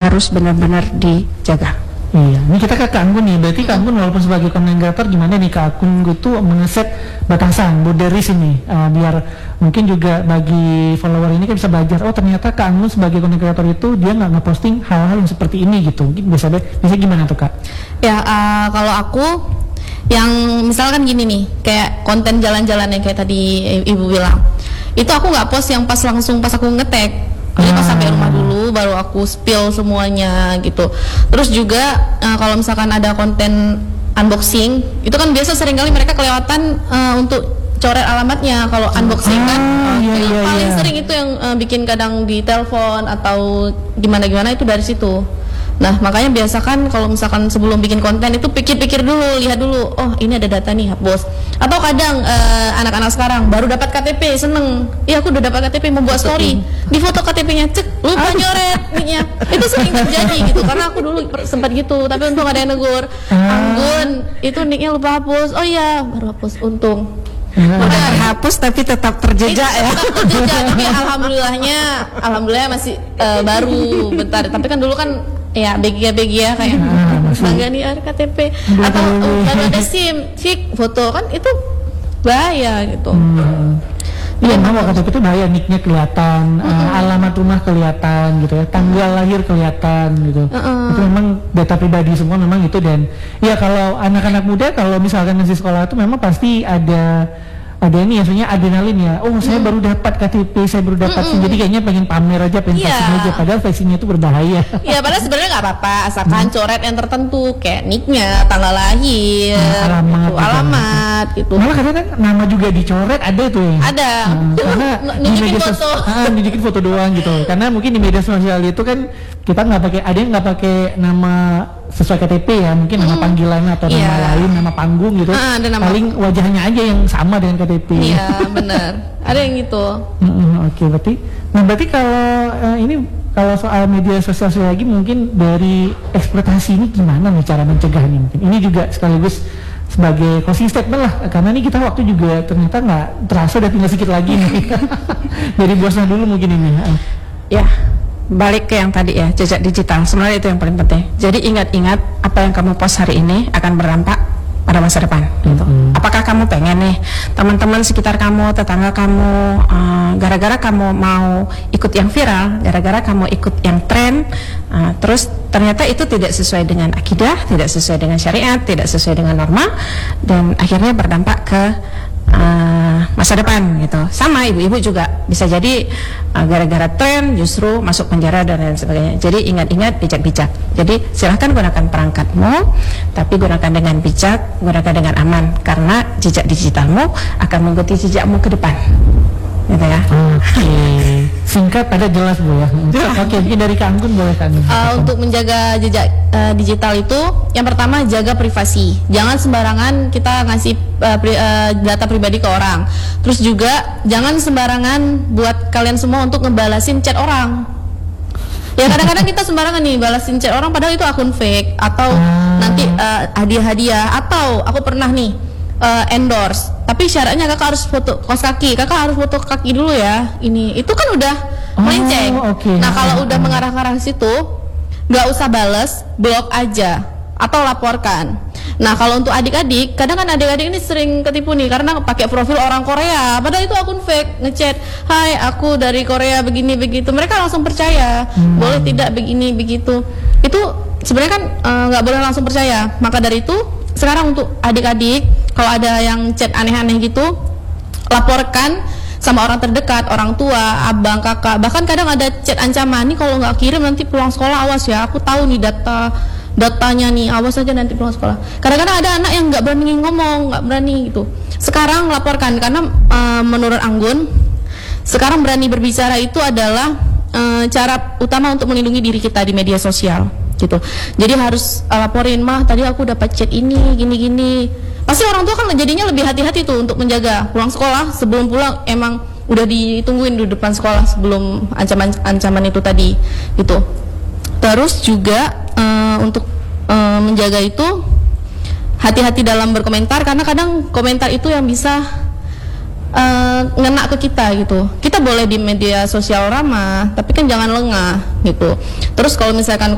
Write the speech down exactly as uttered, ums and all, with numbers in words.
harus benar-benar dijaga. Iya, ini kita ke Kak Anggun nih. Berarti Kak Anggun walaupun sebagai content creator, gimana nih Kak Anggun itu mengeset batasan, boundaries ini, uh, biar mungkin juga bagi follower ini kan bisa belajar. Oh ternyata Kak Anggun sebagai content creator itu dia nggak ngeposting hal-hal yang seperti ini gitu. Bisa bisa gimana tuh Kak? Ya uh, kalau aku yang misalkan gini nih, kayak konten jalan-jalan yang kayak tadi Ibu bilang, itu aku nggak post yang pas langsung pas aku ngetek. Jadi pas sampai rumah dulu baru aku spill semuanya gitu. Terus juga uh, kalau misalkan ada konten unboxing, itu kan biasa seringkali mereka kelewatan uh, untuk coret alamatnya. Kalau unboxing kan ah, iya, yang iya, paling iya. sering itu yang uh, bikin kadang di telepon atau gimana-gimana itu dari situ. Nah makanya biasakan kalau misalkan sebelum bikin konten itu pikir-pikir dulu, lihat dulu, oh ini ada data nih bos. Atau kadang uh, anak-anak sekarang baru dapat K T P seneng, iya aku udah dapat K T P mau buat story, di foto K T P-nya cek lupa nyoret nicknya. Itu sering terjadi gitu, karena aku dulu sempat gitu, tapi untung ada yang negur, Anggun itu nicknya lupa hapus. Oh iya baru hapus, untung. Udah terhapus tapi tetap terjejak ya. Tetap terjejak, tapi alhamdulillahnya, alhamdulillah masih uh, baru bentar. Tapi kan dulu kan ya B G B G ya kayak bangga nih ada K T P atau uh, baru ada SIM, cik foto kan itu bahaya gitu. Hmm. Iya, memang K T P itu bahaya, nicknya kelihatan, uh, alamat rumah kelihatan gitu ya, tanggal lahir kelihatan gitu. Uh-uh. Itu memang data pribadi semua memang itu. Dan ya kalau anak-anak muda kalau misalkan masih sekolah itu memang pasti ada ada ini ya, sebenarnya adrenalin ya. Oh saya baru dapat K T P, saya baru dapat SIM, jadi kayaknya pengen pamer aja, pengen Iya. vaksin aja. Padahal vaksinnya itu berbahaya. Iya, padahal sebenarnya nggak apa-apa, asalkan coret yang tertentu kayak nicknya, tanggal lahir, Nah, alamat, gitu, alamat gitu. Malah kadang kan nama juga dicoret ada tuh ya. Ada. Nah, karena di Nunjukin media foto. sosial, ah, nunjukin foto doang gitu. Karena mungkin di media sosial itu kan kita nggak pakai, ada yang nggak pakai nama sesuai K T P ya, mungkin nama panggilan atau nama Iya. lain, nama panggung gitu. Ah, ada nama. Paling wajahnya aja yang sama dengan K T P. Iya, benar. Ada yang gitu. Mm-mm, Oke, berarti, nah berarti kalau eh, ini kalau soal media sosial lagi mungkin dari eksploitasi ini gimana nih cara mencegahnya mungkin? Ini juga sekaligus sebagai closing statement lah, karena ini kita waktu juga ternyata nggak terasa, udah tinggal sedikit lagi nih. Dari bosnya dulu mungkin ini. Ya, balik ke yang tadi ya, jejak digital. Sebenarnya itu yang paling penting. Jadi ingat-ingat apa yang kamu post hari ini akan berdampak pada masa depan. Gitu. Hmm. Apakah kamu pengen nih teman-teman sekitar kamu, tetangga kamu, uh, gara-gara kamu mau ikut yang viral, gara-gara kamu ikut yang tren, uh, terus ternyata itu tidak sesuai dengan akidah, tidak sesuai dengan syariat, tidak sesuai dengan norma, dan akhirnya berdampak ke Uh, masa depan gitu. Sama ibu-ibu juga bisa jadi uh, gara-gara tren justru masuk penjara dan lain sebagainya. Jadi ingat-ingat, bijak-bijak. Jadi silahkan gunakan perangkatmu, tapi gunakan dengan bijak, gunakan dengan aman, karena jejak digitalmu akan mengikuti jejakmu ke depan, gitu ya. Oke, singkat pada jelas Bu ya. Oke, mungkin dari Kak Anggun boleh kan? Uh, untuk menjaga jejak uh, digital itu, yang pertama jaga privasi. Jangan sembarangan kita ngasih uh, pri, uh, data pribadi ke orang. Terus juga jangan sembarangan buat kalian semua untuk ngebalasin chat orang. Ya kadang-kadang kita sembarangan nih balasin chat orang, padahal itu akun fake atau Hmm. nanti uh, hadiah-hadiah. Atau aku pernah nih uh, endorse, tapi syaratnya kakak harus foto kaos kaki, kakak harus foto kaki dulu ya. Ini itu kan udah Oh, melenceng. oke. Nah kalau udah mengarah ke arah situ, nggak usah bales, blok aja atau laporkan. Nah kalau untuk adik-adik, kadang kan adik-adik ini sering ketipu nih karena pakai profil orang Korea, padahal itu akun fake, ngechat, hai aku dari Korea begini begitu, mereka langsung percaya, Hmm. boleh tidak begini begitu. Itu sebenarnya kan eh, nggak boleh langsung percaya. Maka dari itu sekarang untuk adik-adik, kalau ada yang chat aneh-aneh gitu, laporkan sama orang terdekat, orang tua, abang, kakak. Bahkan kadang ada chat ancaman, nih kalau nggak kirim nanti pulang sekolah awas ya, aku tahu nih data datanya nih, awas aja nanti pulang sekolah. Kadang-kadang ada anak yang nggak berani ngomong, nggak berani gitu. Sekarang laporkan, karena uh, menurut Anggun, sekarang berani berbicara itu adalah uh, cara utama untuk melindungi diri kita di media sosial gitu. Jadi harus uh, laporin, mah tadi aku dapat chat ini, gini-gini. Pasti orang tua kan jadinya lebih hati-hati tuh untuk menjaga pulang sekolah. Sebelum pulang emang udah ditungguin di depan sekolah sebelum ancaman-ancaman itu tadi gitu. Terus juga uh, untuk uh, menjaga itu hati-hati dalam berkomentar, karena kadang komentar itu yang bisa uh, ngena ke kita gitu. Kita boleh di media sosial ramah, tapi kan jangan lengah gitu. Terus kalau misalkan